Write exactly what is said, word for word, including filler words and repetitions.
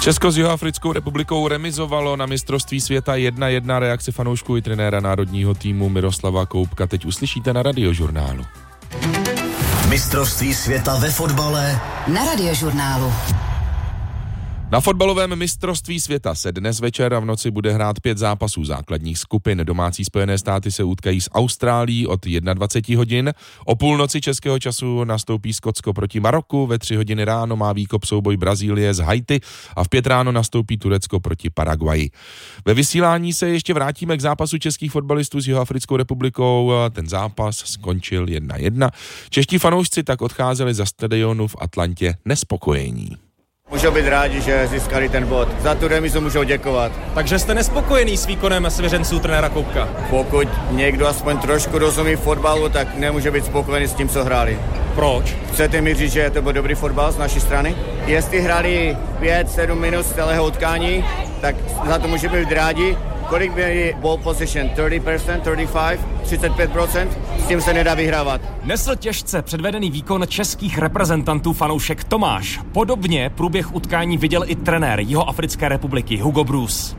Česko s Jihoafrickou republikou remizovalo na mistrovství světa jedna jedna. Reakce fanoušků i trenéra národního týmu Miroslava Koubka teď uslyšíte na Radiožurnálu. Mistrovství světa ve fotbale na Radiožurnálu. Na fotbalovém mistrovství světa se dnes večer a v noci bude hrát pět zápasů základních skupin. Domácí Spojené státy se utkají s Austrálií od dvacet jedna hodin. O půlnoci českého času nastoupí Skotsko proti Maroku. Ve tři hodiny ráno má výkop souboj Brazílie z Haiti a v pět ráno nastoupí Turecko proti Paraguayi. Ve vysílání se ještě vrátíme k zápasu českých fotbalistů s Jihoafrickou republikou. Ten zápas skončil jedna jedna. Čeští fanoušci tak odcházeli za stadionu v Atlantě nespokojení. Můžou být rádi, že získali ten bod. Za tu remizu můžou děkovat. Takže jste nespokojený s výkonem svěřenců trenéra Koubka? Pokud někdo aspoň trošku rozumí fotbalu, tak nemůže být spokojený s tím, co hráli. Proč? Chcete mi říct, že to byl dobrý fotbal z naší strany? Jestli hráli pět sedm minut z celého utkání, tak za to můžeme být rádi. Kolik měli ball position? třicet procent, třicet pět, třicet pět procent? S tím se nedá vyhrávat. Nesl těžce předvedený výkon českých reprezentantů fanoušek Tomáš. Podobně průběh utkání viděl i trenér Jihoafrické republiky Hugo Broos.